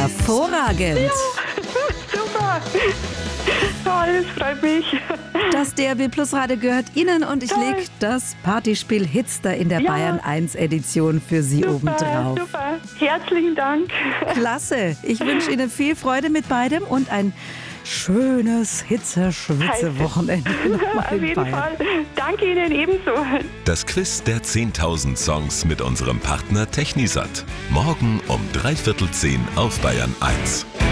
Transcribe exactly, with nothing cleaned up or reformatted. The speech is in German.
Hervorragend. Ja, super. Toll, das freut mich. Das D R B Plus Radio gehört Ihnen und ich Toll. lege das Partyspiel Hitster in der Ja. Bayern eins Edition für Sie Super, obendrauf. super. Herzlichen Dank. Klasse. Ich wünsche Ihnen viel Freude mit beidem und ein schönes Hitze-Schwitze-Wochenende nochmal Auf in jeden Bayern. Fall. Danke Ihnen ebenso. Das Quiz der zehntausend Songs mit unserem Partner Technisat. Morgen um dreiviertel zehn auf Bayern eins.